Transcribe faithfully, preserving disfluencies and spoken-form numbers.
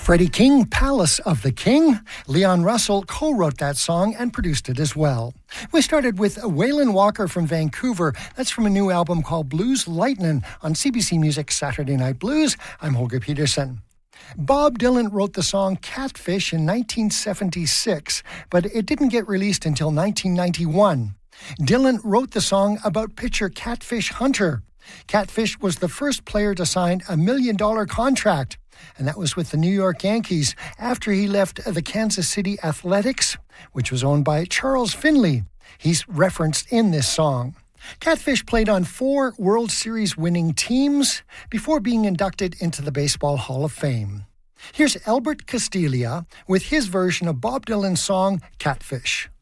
Freddie King, Palace of the King. Leon Russell co-wrote that song and produced it as well. We started with Waylon Walker from Vancouver. That's from a new album called Blues Lightnin' on C B C Music Saturday Night Blues. I'm Holger Peterson. Bob Dylan wrote the song Catfish in nineteen seventy-six, but it didn't get released until nineteen ninety-one. Dylan wrote the song about pitcher Catfish Hunter. Catfish was the first player to sign a million-dollar contract, and that was with the New York Yankees after he left the Kansas City Athletics, which was owned by Charles Finley. He's referenced in this song. Catfish played on four World Series winning teams before being inducted into the Baseball Hall of Fame. Here's Albert Castilla with his version of Bob Dylan's song Catfish.